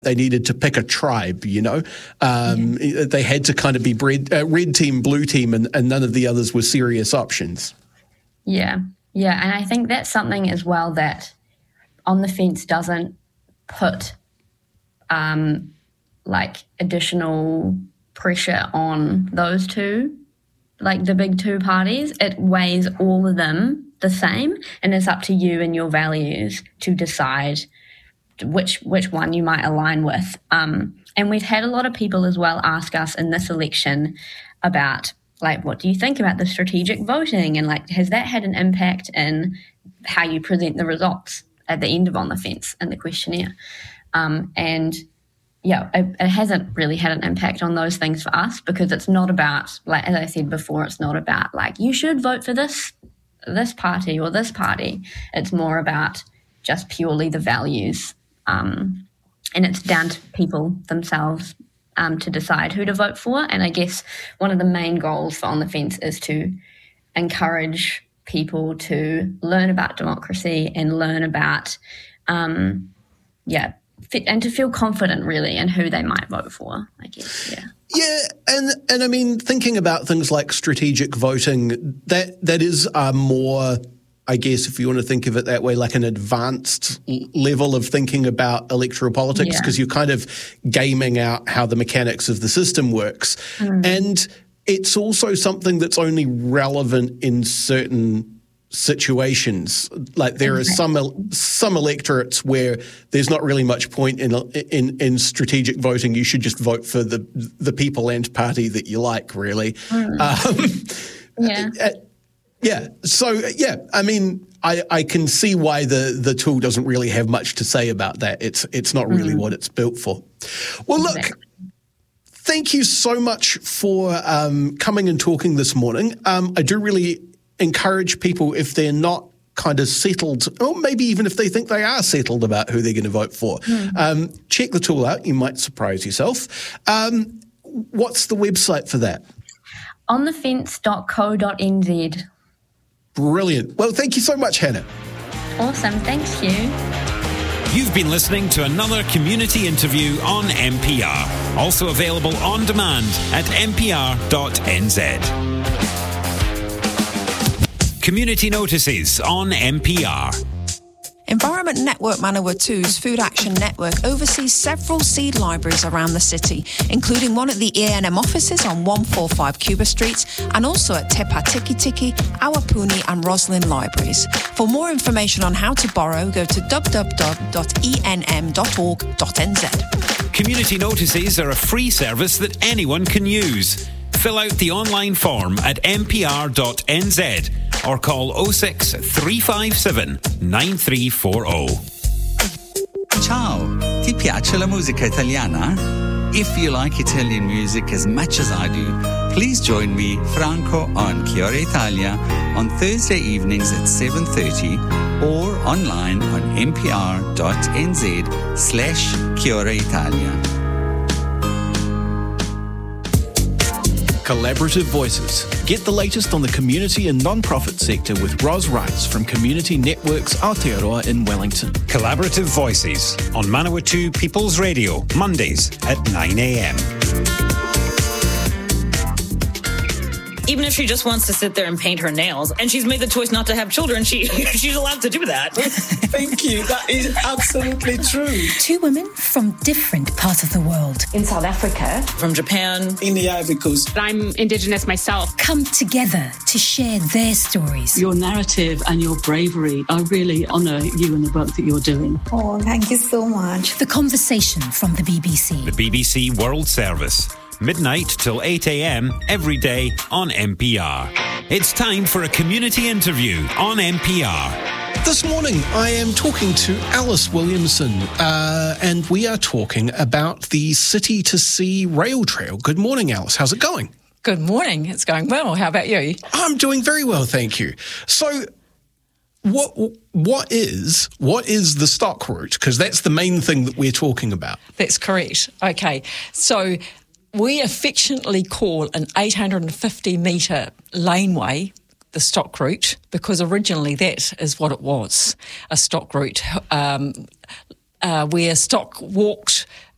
They needed to pick a tribe, They had to kind of be red team, blue team, and none of the others were serious options. Yeah. And I think that's something as well that On the Fence doesn't put additional pressure on those two, like the big two parties. It weighs all of them the same, and it's up to you and your values to decide which one you might align with. And we've had a lot of people as well ask us in this election about, what do you think about the strategic voting? And, has that had an impact in how you present the results at the end of On the Fence in the questionnaire? It hasn't really had an impact on those things for us, because it's not about, as I said before, it's not about, you should vote for this party or this party. It's more about just purely the values. And it's down to people themselves to decide who to vote for. And I guess one of the main goals for On the Fence is to encourage people to learn about democracy and learn about, and to feel confident really in who they might vote for, I guess, yeah. Yeah, and I mean, thinking about things like strategic voting, that is more, I guess, if you want to think of it that way, like an advanced level of thinking about electoral politics, because you're kind of gaming out how the mechanics of the system works. And it's also something that's only relevant in certain situations. There are some electorates where there's not really much point in strategic voting. You should just vote for the people and party that you like, really. I mean, I can see why the tool doesn't really have much to say about that. It's not really what it's built for. Well, look, thank you so much for coming and talking this morning. I do really encourage people, if they're not kind of settled, or maybe even if they think they are settled about who they're going to vote for, check the tool out. You might surprise yourself. What's the website for that? onthefence.co.nz. Brilliant. Well, thank you so much, Hannah. Awesome. Thank you. You've been listening to another community interview on NPR. Also available on demand at npr.nz. Community notices on NPR. Environment Network Manawatu's Food Action Network oversees several seed libraries around the city, including one at the E&M offices on 145 Cuba Street and also at Te Patikitiki, Awapuni and Roslyn libraries. For more information on how to borrow, go to www.enm.org.nz. Community notices are a free service that anyone can use. Fill out the online form at npr.nz or call 06 357 9340. Ciao, ti piace la musica italiana? If you like Italian music as much as I do, please join me, Franco, on Kia Ora Italia on Thursday evenings at 7:30 or online on npr.nz/Kia Ora Italia. Collaborative Voices. Get the latest on the community and non-profit sector with Ros Rice from Community Networks Aotearoa in Wellington. Collaborative Voices on Manawatu People's Radio, Mondays at 9 a.m. Even if she just wants to sit there and paint her nails, and she's made the choice not to have children, she's allowed to do that. Thank you. That is absolutely true. Two women from different parts of the world. In South Africa. From Japan. In the Ivory Coast. I'm Indigenous myself. Come together to share their stories. Your narrative and your bravery, I really honour you and the work that you're doing. Oh, thank you so much. The Conversation from the BBC. The BBC World Service. Midnight till 8 a.m. every day on NPR. It's time for a community interview on NPR. This morning, I am talking to Alice Williamson, and we are talking about the City to Sea Rail Trail. Good morning, Alice. How's it going? Good morning. It's going well. How about you? I'm doing very well, thank you. So, what is the stock route? Because that's the main thing that we're talking about. That's correct. Okay, so we affectionately call an 850-metre laneway the stock route, because originally that is what it was, a stock route, where stock walked